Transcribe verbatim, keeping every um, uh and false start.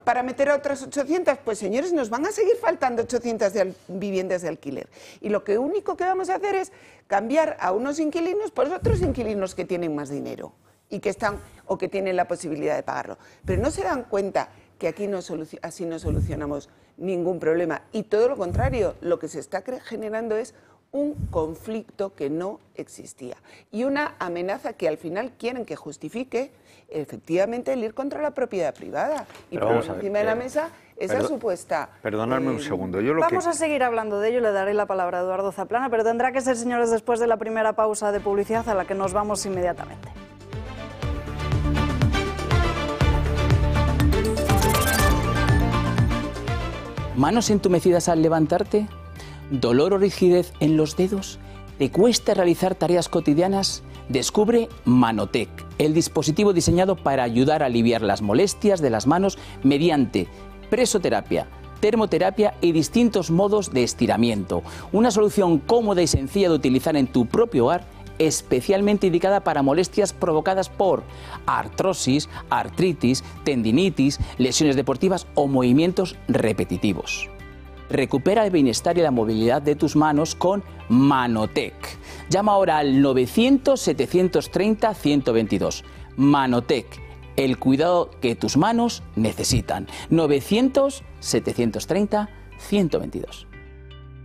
para meter a otras ochocientas, pues señores, nos van a seguir faltando ochocientas de viviendas de alquiler. Y lo que único que vamos a hacer es cambiar a unos inquilinos por otros inquilinos que tienen más dinero y que están o que tienen la posibilidad de pagarlo. Pero no se dan cuenta que aquí no así no solucionamos ningún problema. Y todo lo contrario, lo que se está generando es un conflicto que no existía y una amenaza que al final quieren que justifique efectivamente el ir contra la propiedad privada y poner encima de la mesa esa Perdón, supuesta... Perdonadme eh, un segundo. Yo lo Vamos que... a seguir hablando de ello, le daré la palabra a Eduardo Zaplana, pero tendrá que ser, señores, después de la primera pausa de publicidad a la que nos vamos inmediatamente. ¿Manos entumecidas al levantarte? ¿Dolor o rigidez en los dedos? ¿Te cuesta realizar tareas cotidianas? Descubre Manotec, el dispositivo diseñado para ayudar a aliviar las molestias de las manos mediante presoterapia, termoterapia y distintos modos de estiramiento. Una solución cómoda y sencilla de utilizar en tu propio hogar, especialmente indicada para molestias provocadas por artrosis, artritis, tendinitis, lesiones deportivas o movimientos repetitivos. Recupera el bienestar y la movilidad de tus manos con Manotec. Llama ahora al novecientos, setecientos treinta, ciento veintidós. Manotec, el cuidado que tus manos necesitan. novecientos, setecientos treinta, ciento veintidós.